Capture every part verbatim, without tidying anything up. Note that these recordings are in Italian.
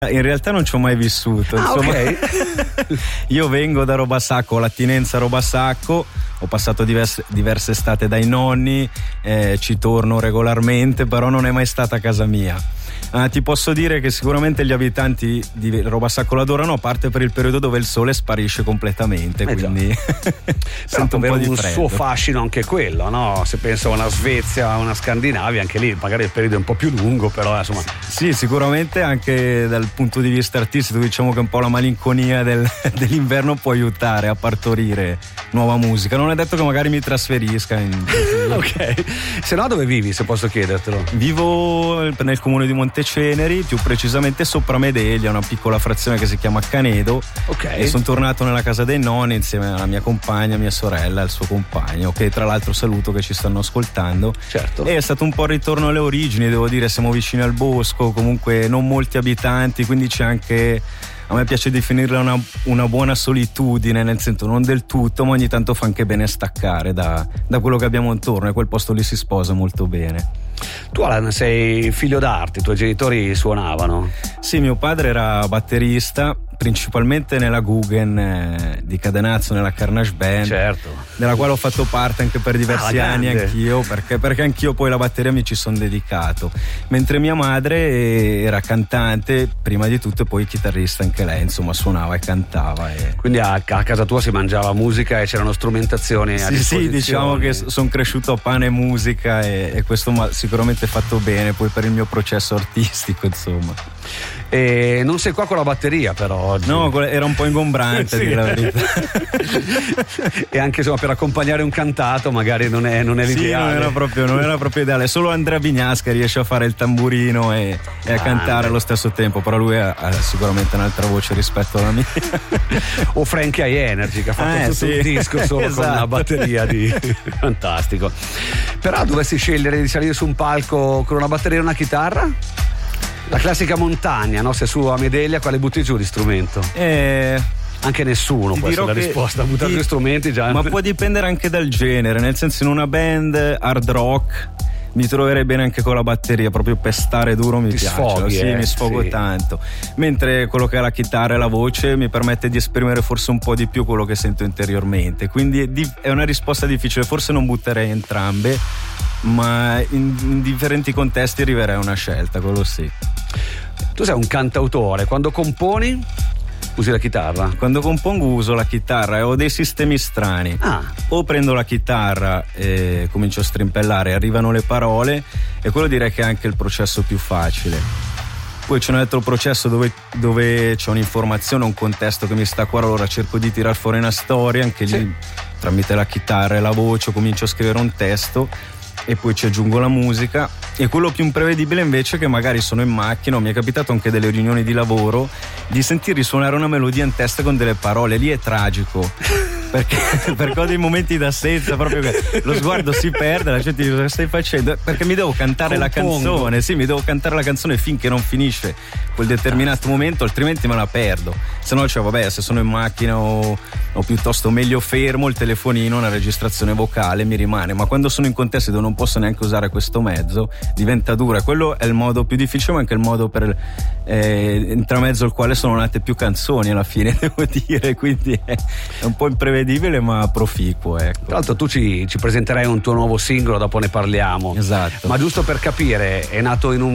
In realtà non ci ho mai vissuto. Ah, insomma, ok. Io vengo da Robasacco, ho l'attinenza a Robasacco, ho passato diverse, diverse estate dai nonni, eh, ci torno regolarmente, però non è mai stata casa mia. Uh, ti posso dire che sicuramente gli abitanti di Robasacco l'adorano, a parte per il periodo dove il sole sparisce completamente, eh quindi sento un po' di un suo fascino anche quello, no? Se penso a una Svezia, a una Scandinavia, anche lì magari il periodo è un po' più lungo, però insomma. Sì, sicuramente anche dal punto di vista artistico diciamo che un po' la malinconia del, dell'inverno può aiutare a partorire nuova musica. Non è detto che magari mi trasferisca in... Ok, se no dove vivi, se posso chiedertelo? Vivo nel comune di Monteceneri, più precisamente sopra Medeglia, una piccola frazione che si chiama Canedo. Ok. E sono tornato nella casa dei nonni insieme alla mia compagna, mia sorella e il suo compagno, che tra l'altro saluto, che ci stanno ascoltando. Certo. E è stato un po' il ritorno alle origini, devo dire, siamo vicini al bosco, comunque non molti abitanti, quindi c'è anche, a me piace definirla una, una buona solitudine, nel senso non del tutto, ma ogni tanto fa anche bene staccare da, da quello che abbiamo intorno, e quel posto lì si sposa molto bene. Tu, Alan, sei figlio d'arte, i tuoi genitori suonavano? Sì, mio padre era batterista, principalmente nella Guggen eh, di Cadenazzo, nella Carnage Band, certo, della quale ho fatto parte anche per diversi ah, anni anch'io, perché, perché anch'io poi la batteria mi ci sono dedicato, mentre mia madre era cantante prima di tutto e poi chitarrista anche lei, insomma suonava e cantava e... Quindi a, a casa tua si mangiava musica e c'erano strumentazioni a sì, disposizione. Sì, diciamo che sono cresciuto a pane e musica e, e questo mi ha sicuramente fatto bene poi per il mio processo artistico, insomma. E non sei qua con la batteria però oggi. No, era un po' ingombrante, sì. Dire la verità. E anche insomma per accompagnare un cantato magari non è, non è sì, l'ideale. non era proprio, non era proprio ideale. Solo Andrea Vignasca riesce a fare il tamburino e, e a ah, cantare allo stesso tempo, però lui ha, ha sicuramente un'altra voce rispetto alla mia. O Frankie High Energy, che ha fatto eh, tutto sì. un disco solo esatto. con una batteria di fantastico. Però dovessi scegliere di salire su un palco con una batteria e una chitarra? La classica montagna, no? Se su a Medeglia, quale butti giù di strumento? Eh... Anche nessuno può essere la risposta, buttare due strumenti già. Ma può dipendere anche dal genere, nel senso in una band hard rock mi troverei bene anche con la batteria, proprio per stare duro mi Ti piace, sfoghi, sì, eh, mi sfogo sì. tanto, mentre quello che è la chitarra e la voce mi permette di esprimere forse un po' di più quello che sento interiormente, quindi è, di- è una risposta difficile, forse non butterei entrambe, ma in, in differenti contesti arriverei a una scelta, quello sì. Tu sei un cantautore, quando componi usi la chitarra? Quando compongo uso la chitarra e ho dei sistemi strani. Ah. O prendo la chitarra e comincio a strimpellare, arrivano le parole, e quello direi che è anche il processo più facile. Poi c'è un altro processo dove, dove c'è un'informazione, un contesto che mi sta a cuore, allora cerco di tirar fuori una storia, anche lì sì. Tramite la chitarra e la voce comincio a scrivere un testo e poi ci aggiungo la musica. E quello più imprevedibile invece è che magari sono in macchina, mi è capitato anche delle riunioni di lavoro di sentir risuonare una melodia in testa con delle parole, lì è tragico perché, perché ho dei momenti d'assenza, proprio che lo sguardo si perde, la gente dice cosa stai facendo, perché mi devo cantare Compongo. la canzone, sì, mi devo cantare la canzone finché non finisce quel determinato momento, altrimenti me la perdo. Se no, cioè vabbè, se sono in macchina o, o piuttosto meglio fermo il telefonino, una registrazione vocale mi rimane, ma quando sono in contesti dove non posso neanche usare questo mezzo diventa dura. Quello è il modo più difficile, ma anche il modo per eh, intramezzo al quale sono nate più canzoni alla fine, devo dire, quindi è, è un po' imprevedibile ma proficuo, ecco. Tra l'altro tu ci, ci presenterai un tuo nuovo singolo, dopo ne parliamo. Esatto. Ma giusto per capire, è nato in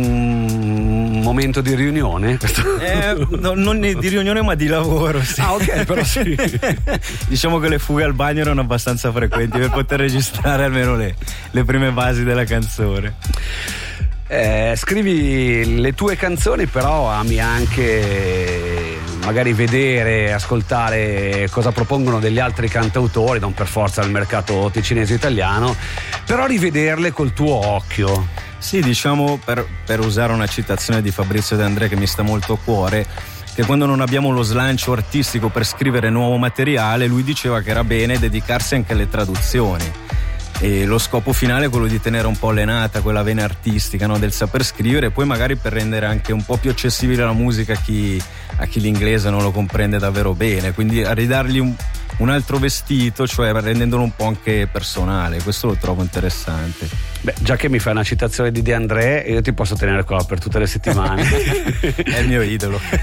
un momento di riunione? Eh, no, non di riunione ma di lavoro, sì. Ah, ok, però sì. Diciamo che le fughe al bagno erano abbastanza frequenti per poter registrare almeno le, le prime basi della canzone. Eh, scrivi le tue canzoni, però ami anche magari vedere, ascoltare cosa propongono degli altri cantautori, non per forza il mercato ticinese italiano, però rivederle col tuo occhio. Sì, diciamo, per, per usare una citazione di Fabrizio De André che mi sta molto a cuore, che quando non abbiamo lo slancio artistico per scrivere nuovo materiale, lui diceva che era bene dedicarsi anche alle traduzioni. E lo scopo finale è quello di tenere un po' allenata quella vena artistica, no? Del saper scrivere, e poi magari per rendere anche un po' più accessibile la musica a chi, a chi l'inglese non lo comprende davvero bene, quindi a ridargli un, un altro vestito, cioè rendendolo un po' anche personale. Questo lo trovo interessante. Beh, già che mi fai una citazione di De André, io ti posso tenere qua per tutte le settimane. È il mio idolo.